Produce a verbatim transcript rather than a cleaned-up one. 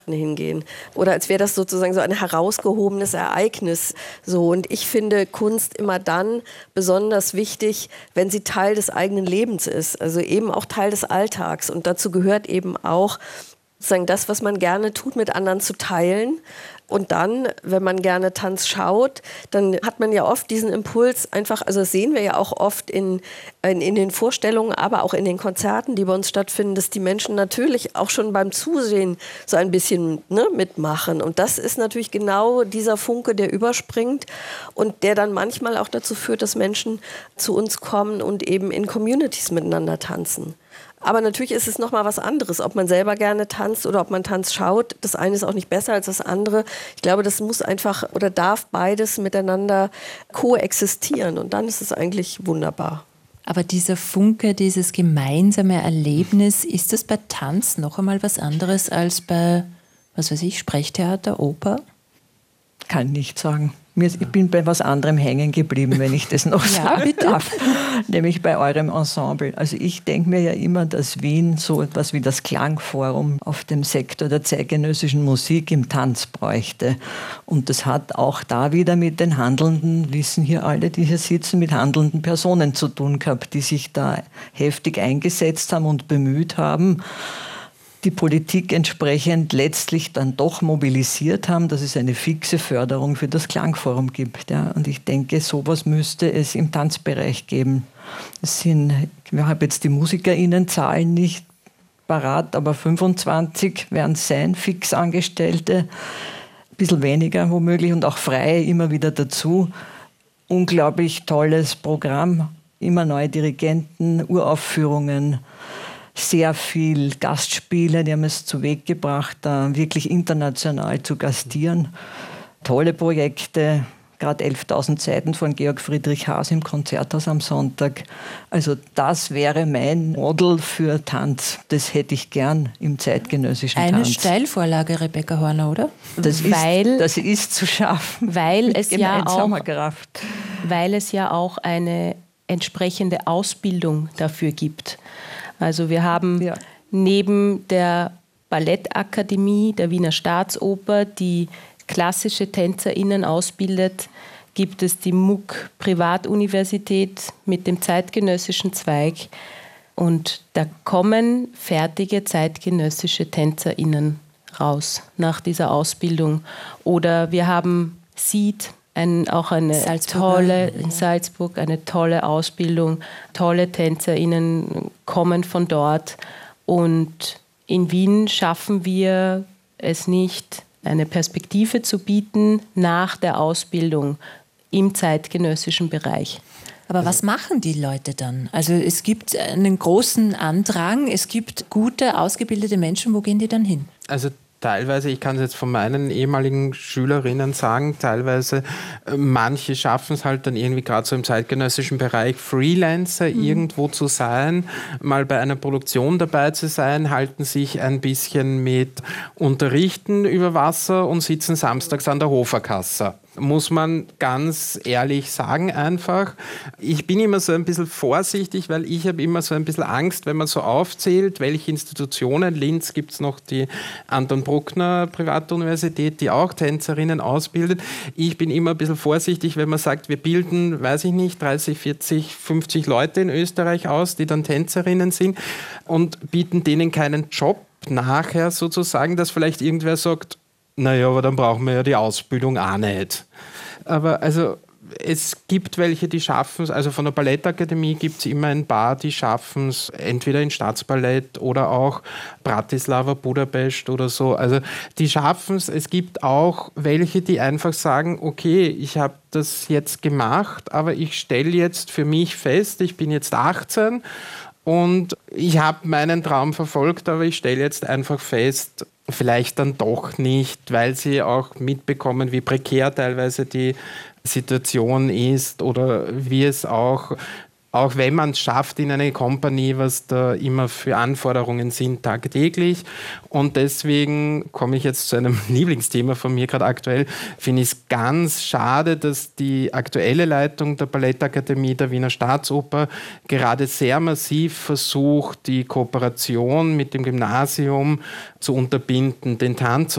hingehen. Oder als wäre das sozusagen so ein herausgehobenes Ereignis. So. Und ich finde Kunst immer dann besonders wichtig, wenn sie Teil des eigenen Lebens ist. Also eben auch Teil des Alltags. Und dazu gehört eben auch, sozusagen das, was man gerne tut, mit anderen zu teilen. Und dann, wenn man gerne Tanz schaut, dann hat man ja oft diesen Impuls einfach, also das sehen wir ja auch oft in, in, in den Vorstellungen, aber auch in den Konzerten, die bei uns stattfinden, dass die Menschen natürlich auch schon beim Zusehen so ein bisschen ne, mitmachen. Und das ist natürlich genau dieser Funke, der überspringt und der dann manchmal auch dazu führt, dass Menschen zu uns kommen und eben in Communities miteinander tanzen. Aber natürlich ist es nochmal was anderes, ob man selber gerne tanzt oder ob man Tanz schaut. Das eine ist auch nicht besser als das andere. Ich glaube, das muss einfach oder darf beides miteinander koexistieren. Und dann ist es eigentlich wunderbar. Aber dieser Funke, dieses gemeinsame Erlebnis, ist das bei Tanz noch einmal was anderes als bei, was weiß ich, Sprechtheater, Oper? Kann ich nicht sagen. Ich bin bei was anderem hängen geblieben, wenn ich das noch ja, sagen bitte. darf. Nämlich bei eurem Ensemble. Also ich denke mir ja immer, dass Wien so etwas wie das Klangforum auf dem Sektor der zeitgenössischen Musik im Tanz bräuchte. Und das hat auch da wieder mit den handelnden, wissen hier alle, die hier sitzen, mit handelnden Personen zu tun gehabt, die sich da heftig eingesetzt haben und bemüht haben, die Politik entsprechend letztlich dann doch mobilisiert haben, dass es eine fixe Förderung für das Klangforum gibt. Ja. Und ich denke, sowas müsste es im Tanzbereich geben. Es sind, ich habe jetzt die MusikerInnenzahlen nicht parat, aber fünfundzwanzig werden es sein, Fixangestellte, ein bisschen weniger womöglich und auch Freie immer wieder dazu. Unglaublich tolles Programm, immer neue Dirigenten, Uraufführungen, sehr viel Gastspiele, die haben es zu Weg gebracht, da wirklich international zu gastieren. Tolle Projekte, gerade elftausend Seiten von Georg Friedrich Haas im Konzerthaus am Sonntag. Also das wäre mein Model für Tanz. Das hätte ich gern im zeitgenössischen Eine Tanz. Eine Steilvorlage, Rebecca Horner, oder? Das, weil, ist, das ist zu schaffen. Weil es, ja auch, Kraft. weil es ja auch eine entsprechende Ausbildung dafür gibt. Also wir haben ja. neben der Ballettakademie der Wiener Staatsoper, die klassische TänzerInnen ausbildet, gibt es die M U K Privatuniversität mit dem zeitgenössischen Zweig. Und da kommen fertige zeitgenössische TänzerInnen raus nach dieser Ausbildung. Oder wir haben Seed, Ein, auch eine tolle, in Salzburg, eine tolle Ausbildung, tolle TänzerInnen kommen von dort. Und in Wien schaffen wir es nicht, eine Perspektive zu bieten nach der Ausbildung im zeitgenössischen Bereich. Aber was machen die Leute dann? Also es gibt einen großen Andrang, es gibt gute, ausgebildete Menschen, wo gehen die dann hin? Also teilweise, ich kann es jetzt von meinen ehemaligen Schülerinnen sagen, teilweise manche schaffen es halt dann irgendwie gerade so im zeitgenössischen Bereich Freelancer mhm. irgendwo zu sein, mal bei einer Produktion dabei zu sein, halten sich ein bisschen mit Unterrichten über Wasser und sitzen samstags an der Hoferkasse. Muss man ganz ehrlich sagen einfach. Ich bin immer so ein bisschen vorsichtig, weil ich habe immer so ein bisschen Angst, wenn man so aufzählt, welche Institutionen. Linz gibt es noch die Anton Bruckner Privatuniversität, die auch Tänzerinnen ausbildet. Ich bin immer ein bisschen vorsichtig, wenn man sagt, wir bilden, weiß ich nicht, dreißig, vierzig, fünfzig Leute in Österreich aus, die dann Tänzerinnen sind und bieten denen keinen Job nachher sozusagen, dass vielleicht irgendwer sagt, naja, aber dann brauchen wir ja die Ausbildung auch nicht. Aber also es gibt welche, die schaffen es, also von der Ballettakademie gibt es immer ein paar, die schaffen es, entweder in Staatsballett oder auch Bratislava, Budapest oder so. Also die schaffen es. Es gibt auch welche, die einfach sagen, okay, ich habe das jetzt gemacht, aber ich stelle jetzt für mich fest, ich bin jetzt achtzehn und ich habe meinen Traum verfolgt, aber ich stelle jetzt einfach fest, vielleicht dann doch nicht, weil sie auch mitbekommen, wie prekär teilweise die Situation ist oder wie es auch, auch wenn man es schafft in eine Company, was da immer für Anforderungen sind tagtäglich. Und deswegen komme ich jetzt zu einem Lieblingsthema von mir gerade aktuell. Finde ich es ganz schade, dass die aktuelle Leitung der Ballettakademie der Wiener Staatsoper gerade sehr massiv versucht, die Kooperation mit dem Gymnasium zu unterbinden, den Tanz